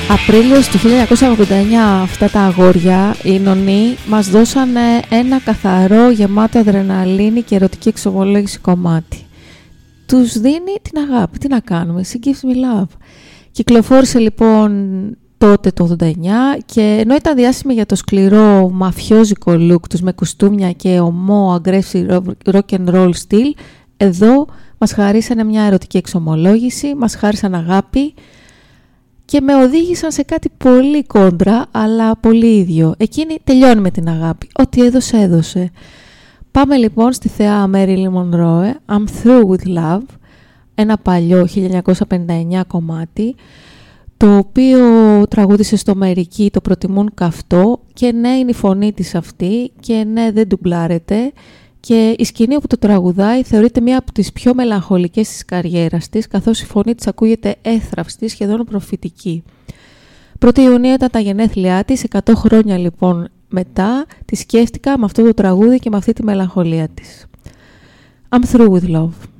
Απρίλιος του 1989 αυτά τα αγόρια, οι νονοί, μας δώσανε ένα καθαρό, γεμάτο αδρεναλίνη και ερωτική εξομολόγηση κομμάτι. Τους δίνει την αγάπη, τι να κάνουμε, she gives me love. Κυκλοφόρησε λοιπόν τότε το 89 και ενώ ήταν διάσημη για το σκληρό μαφιόζικο look τους με κουστούμια και ομό aggressive rock and roll στυλ, εδώ μας χαρίσανε μια ερωτική εξομολόγηση, μας χάρισαν αγάπη και με οδήγησαν σε κάτι πολύ κόντρα, αλλά πολύ ίδιο. Εκείνη τελειώνει με την αγάπη. Ό,τι έδωσε, έδωσε. Πάμε λοιπόν στη θεά Marilyn Monroe, I'm Through With Love, ένα παλιό 1959 κομμάτι, το οποίο τραγούδισε στο Μερική, το προτιμούν καυτό και ναι, είναι η φωνή της αυτή και ναι, δεν ντουμπλάρεται. Και η σκηνή όπου το τραγουδάει θεωρείται μία από τις πιο μελαγχολικές της καριέρας της, καθώς η φωνή της ακούγεται έθραυστη, σχεδόν προφητική. 1η Ιουνίου ήταν τα γενέθλιά της, 100 χρόνια λοιπόν μετά, τη σκέφτηκα με αυτό το τραγούδι και με αυτή τη μελαγχολία της. I'm Through With Love.